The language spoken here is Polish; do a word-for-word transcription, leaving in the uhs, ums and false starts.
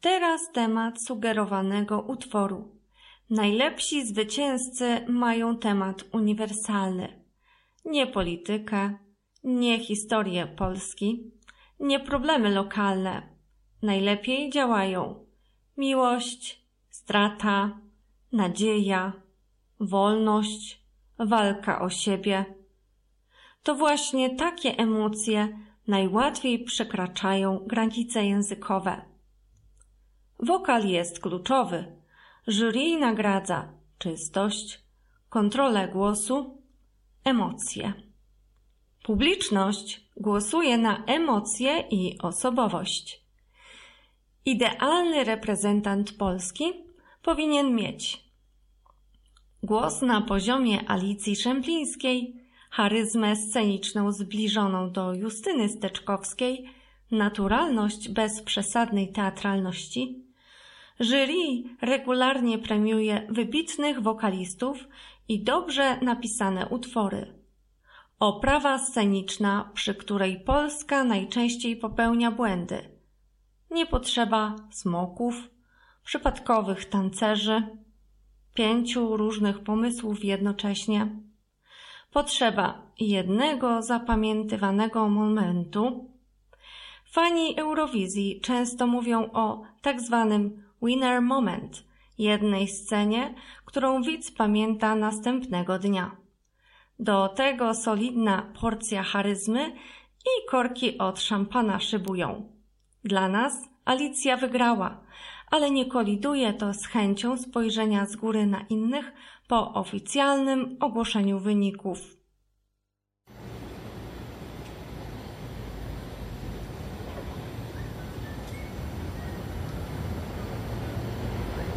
Teraz temat sugerowanego utworu. Najlepsi zwycięzcy mają temat uniwersalny. Nie politykę, nie historię Polski, nie problemy lokalne. Najlepiej działają miłość, strata, nadzieja, wolność, walka o siebie. To właśnie takie emocje najłatwiej przekraczają granice językowe. Wokal jest kluczowy. Jury nagradza czystość, kontrolę głosu, emocje. Publiczność głosuje na emocje i osobowość. Idealny reprezentant Polski powinien mieć głos na poziomie Alicji Szemplińskiej, charyzmę sceniczną zbliżoną do Justyny Steczkowskiej, naturalność bez przesadnej teatralności. Jury regularnie premiuje wybitnych wokalistów i dobrze napisane utwory. Oprawa sceniczna, przy której Polska najczęściej popełnia błędy. Nie potrzeba smoków, przypadkowych tancerzy, pięciu różnych pomysłów jednocześnie. Potrzeba jednego zapamiętywanego momentu. Fani Eurowizji często mówią o tak zwanym winner moment, jednej scenie, którą widz pamięta następnego dnia. Do tego solidna porcja charyzmy i korki od szampana szybują. Dla nas Alicja wygrała, ale nie koliduje to z chęcią spojrzenia z góry na innych po oficjalnym ogłoszeniu wyników.